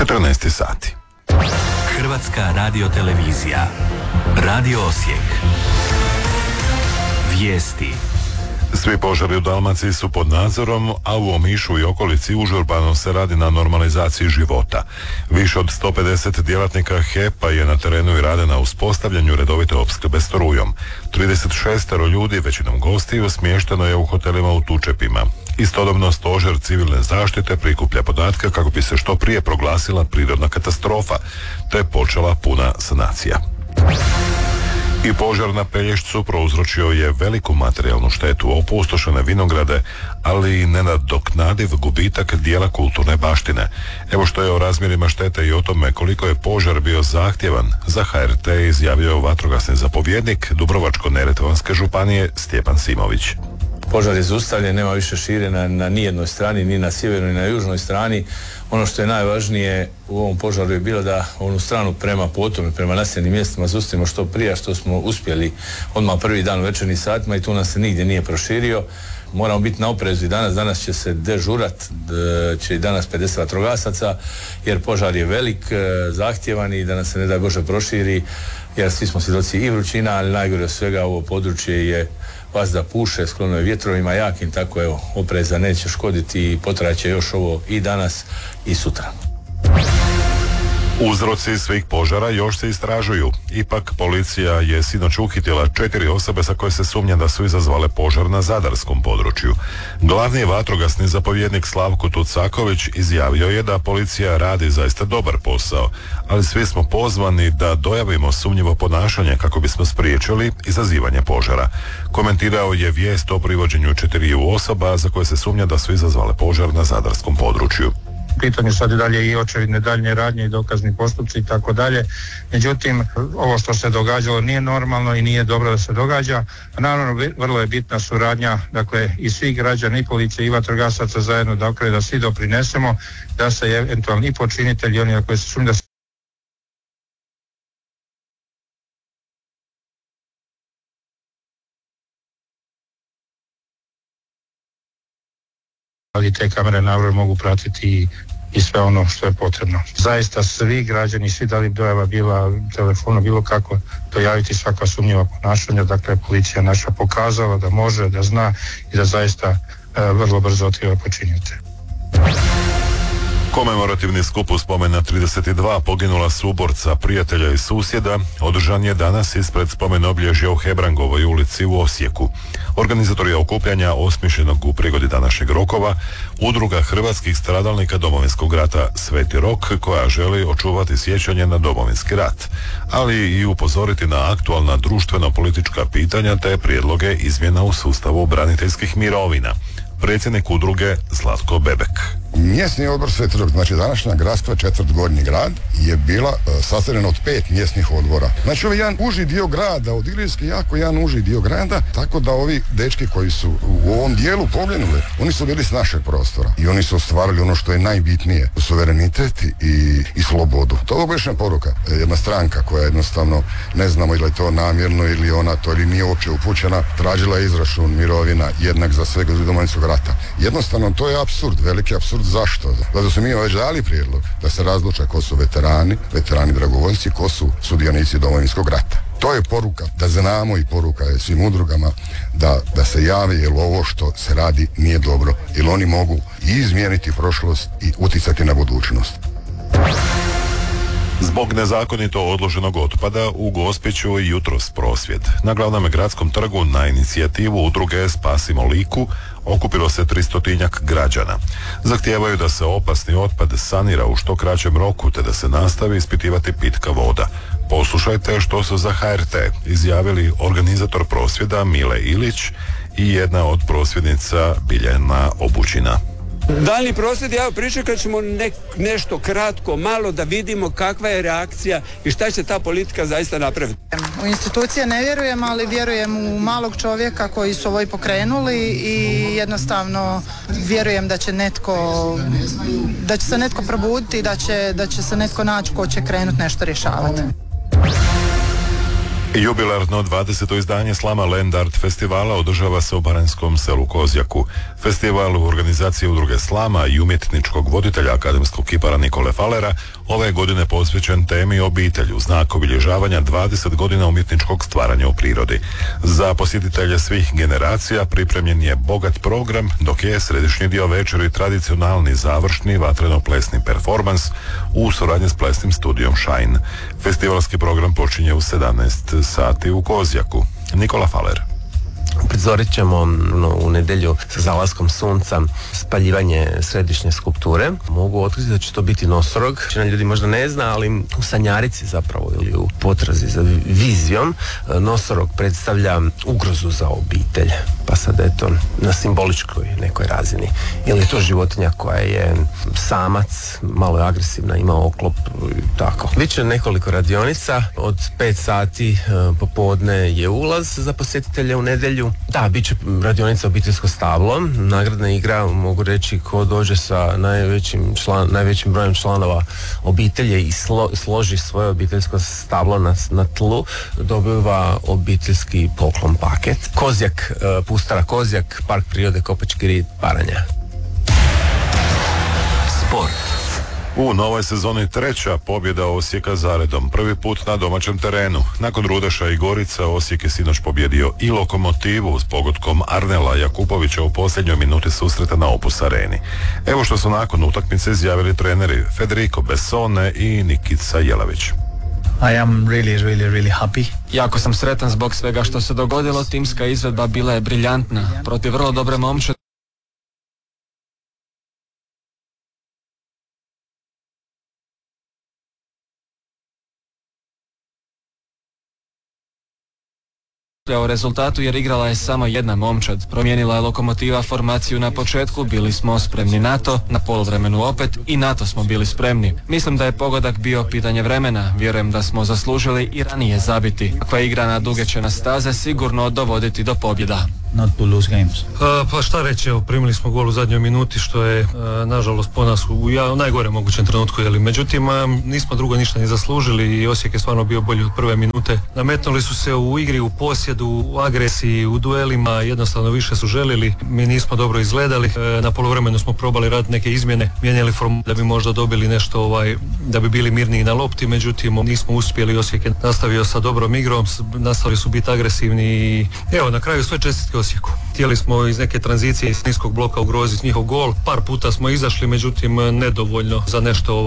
14 sati. Hrvatska radiotelevizija. Radio Osijek. Vijesti. Svi požari u Dalmaciji su pod nadzorom, a u Omišu i okolici užurbano se radi na normalizaciji života. Više od 150 djelatnika HEP-a je na terenu i rade na uspostavljanju redovite opskrbe strujom. 36 ljudi, većinom gostiju, smješteno je u hotelima u Tučepima. Istodobno stožer civilne zaštite prikuplja podatke kako bi se što prije proglasila prirodna katastrofa, te počela puna sanacija. I požar na Pelješcu prouzročio je veliku materijalnu štetu, opustošene vinograde, ali i nenadoknadiv gubitak dijela kulturne baštine. Evo što je o razmjerima štete i o tome koliko je požar bio zahtjevan za HRT izjavio vatrogasni zapovjednik Dubrovačko-neretvanske županije Stjepan Simović. Požar je zaustavljen, nema više širenja na nijednoj strani, ni na sjevernoj ni na južnoj strani. Ono što je najvažnije u ovom požaru je bilo da onu stranu prema potomu, prema naseljenim mjestima zaustavimo što prije, što smo uspjeli odmah prvi dan u večernjim satima i tu nas se nigdje nije proširio. Moramo biti na oprezu i danas će se dežurat, će i danas 50 vatrogasaca, jer požar je velik, zahtjevan i da nas se ne daj Bože proširi, jer svi smo svjedoci i vrućina, ali najgore od svega ovo područje je vazda puše, sklono je vjetrovima jakim, tako evo, opreza neće škoditi i potraće još ovo i danas i sutra. Uzroci svih požara još se istražuju. Ipak policija je sinoć uhitila 4 osobe za koje se sumnja da su izazvale požar na zadarskom području. Glavni vatrogasni zapovjednik Slavko Tucaković izjavio je da policija radi zaista dobar posao, ali svi smo pozvani da dojavimo sumnjivo ponašanje kako bismo spriječili izazivanje požara. Komentirao je vijest o privođenju 4 osoba za koje se sumnja da su izazvale požar na zadarskom području. Pitanje sad i dalje i očevidne daljnje radnje i dokazni postupci i tako dalje. Međutim, ovo što se događalo nije normalno i nije dobro da se događa. A naravno, vrlo je bitna suradnja, dakle, i svih građana, i policije, i vatrogasaca zajedno, dakle, da svi doprinesemo, da se eventualni i počinitelji, i oni koji se sumnju da se ali te kamere naravno mogu pratiti i sve ono što je potrebno. Zaista svi građani, svi da li dojava bila telefonu, bilo kako dojaviti svaka sumnjiva ponašanja, dakle policija naša pokazala da može, da zna i da zaista vrlo brzo otkriva počinitelje. Komemorativni skup u spomen na 32 poginula suborca, prijatelja i susjeda održan je danas ispred spomen obilježja u Hebrangovoj ulici u Osijeku. Organizatori okupljanja osmišljenog u prigodi današnjeg rokova Udruga hrvatskih stradalnika Domovinskog rata Sveti Rok, koja želi očuvati sjećanje na Domovinski rat, ali i upozoriti na aktualna društveno-politička pitanja te prijedloge izmjena u sustavu braniteljskih mirovina. Predsjednik udruge Zlatko Bebek. Mjesni odbor Sveti Rok, znači današnja gradska četvrt Gornji grad, je bila sastavljena od 5 mjesnih odbora. Znači ovaj jedan uži dio grada, od Ilirske jako jedan uži dio grada, tako da ovi dečki koji su u ovom dijelu poginuli, oni su bili s našeg prostora i oni su ostvarili ono što je najbitnije, suverenitet i slobodu. To je obična poruka. Jedna stranka koja jednostavno, ne znamo ili je to namjerno ili ona to ili nije uopće upućena, tražila je izračun mirovina jednak za svega iz Domovinskog rata. Jednostavno to je apsurd, veliki apsurd. Zašto? Zato su mi već dali prijedlog da se razluča ko su veterani dragovoljci, ko su sudionici Domovinskog rata. To je poruka, da znamo, i poruka je svim udrugama da se jave, jer ovo što se radi nije dobro, jer oni mogu i izmijeniti prošlost i utjecati na budućnost. Zbog nezakonito odloženog otpada u Gospiću i jutros prosvjed. Na glavnom gradskom trgu na inicijativu udruge Spasimo Liku okupilo se 300-tinjak građana. Zahtijevaju da se opasni otpad sanira u što kraćem roku te da se nastavi ispitivati pitka voda. Poslušajte što su za HRT izjavili organizator prosvjeda Mile Ilić i jedna od prosvjednica Biljana Obućina. Daljnji prosvjed, ja pričekat ćemo nešto kratko, malo da vidimo kakva je reakcija i šta će ta politika zaista napraviti. U institucije ne vjerujem, ali vjerujem u malog čovjeka koji su ovo i pokrenuli i jednostavno vjerujem da će se netko probuditi, da će se netko naći ko će krenuti nešto rješavati. Jubilarno 20. izdanje Slama Land Art festivala održava se u baranjskom selu Kozjaku. Festival u organizaciji udruge Slama i umjetničkog voditelja akademskog kipara Nikole Falera ove godine posvećen temi obitelj u znak obilježavanja 20 godina umjetničkog stvaranja u prirodi. Za posjetitelje svih generacija pripremljen je bogat program, dok je središnji dio večeri tradicionalni završni vatreno-plesni performans u suradnji s plesnim studijom Shine. Festivalski program počinje u 17 sati u Kozjaku. Nikola Faler. Prizorit ćemo u nedjelju sa zalaskom sunca spaljivanje središnje skulpture. Mogu otkriti da će to biti nosorog. Većina ljudi možda ne zna, ali u sanjarici zapravo ili u potrazi za vizijom nosorog predstavlja ugrozu za obitelj. Pa sad eto, na simboličkoj nekoj razini. Ili je to životinja koja je samac, malo je agresivna, ima oklop i tako. Biće nekoliko radionica, od 5 sati popodne je ulaz za posjetitelje u nedjelju. Da, bit će radionica obiteljsko stablo, nagradna igra, mogu reći, ko dođe sa najvećim brojem članova obitelji i složi svoje obiteljsko stablo na tlu, dobiva obiteljski poklon paket. Kozjak, Pustara Kozjak, Park prirode Kopački rit, Baranja. Sport. U novoj sezoni treća pobjeda Osijeka zaredom, prvi put na domaćem terenu. Nakon Rudeša i Gorica, Osijek je sinoć pobjedio i Lokomotivu s pogodkom Arnela Jakupovića u posljednjoj minuti susreta na Opus Areni. Evo što su nakon utakmice izjavili treneri Federico Bessone i Nikica Jelavić. I am really happy. Jako sam sretan zbog svega što se dogodilo, timska izvedba bila je briljantna, protiv vrlo dobre momčad. O rezultatu jer igrala je samo jedna momčad. Promijenila je Lokomotiva formaciju na početku, bili smo spremni na to, na poluvremenu opet i na to smo bili spremni. Mislim da je pogodak bio pitanje vremena, vjerujem da smo zaslužili i ranije zabiti. Kakva igra na dugačke staze sigurno dovoditi do pobjeda. Not to lose games. Pa šta reći, evo, primili smo gol u zadnjoj minuti što je nažalost po nas u najgore mogućem trenutku, međutim nismo drugo ništa ni zaslužili i Osijek je stvarno bio bolji od prve minute. Nametnuli su se u igri, u posjedu, u agresiji, u duelima, jednostavno više su želili, mi nismo dobro izgledali. Na poluvremenu smo probali raditi neke izmjene, mijenjali formu da bi možda dobili nešto, da bi bili mirniji na lopti, međutim nismo uspjeli. Osijek je nastavio sa dobrom igrom, nastavili su biti agresivni i evo, na kraju sve čestitke Osijeku. Htjeli smo iz neke tranzicije iz niskog bloka ugroziti njihov gol, par puta smo izašli, međutim nedovoljno za nešto